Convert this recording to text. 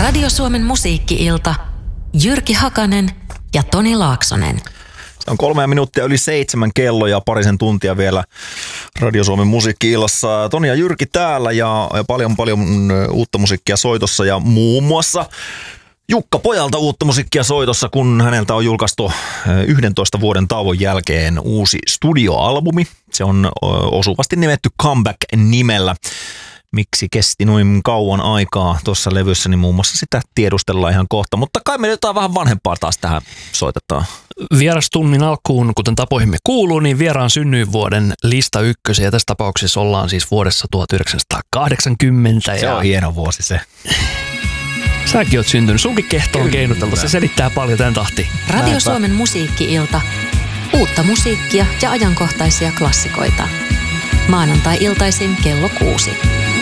Radio Suomen musiikki-ilta. Jyrki Hakanen ja Toni Laaksonen. Se on 3 minuuttia yli 7 kello ja parisen tuntia vielä Radio Suomen musiikki-illassa. Toni ja Jyrki täällä ja paljon uutta musiikkia soitossa ja muun muassa Jukka Pojalta uutta musiikkia soitossa, kun häneltä on julkaistu 11 vuoden tauon jälkeen uusi studioalbumi. Se on osuvasti nimetty Comeback-nimellä. Miksi kesti noin kauan aikaa tuossa levyssä, niin muun muassa sitä tiedustellaan ihan kohta. Mutta kai me jotain vähän vanhempaa taas tähän soitetaan. Vierastunnin alkuun, kuten tapoihimme kuuluu, niin vieraan synnyinvuoden lista ykkösiä. Tässä tapauksessa ollaan siis vuodessa 1980. Se on hieno vuosi se. Säkin oot syntynyt. Sunkin kehto on keinuteltu. Se selittää paljon tämän tahtiin. Radio Suomen musiikki-ilta. Uutta musiikkia ja ajankohtaisia klassikoita. Maanantai-iltaisin kello 6.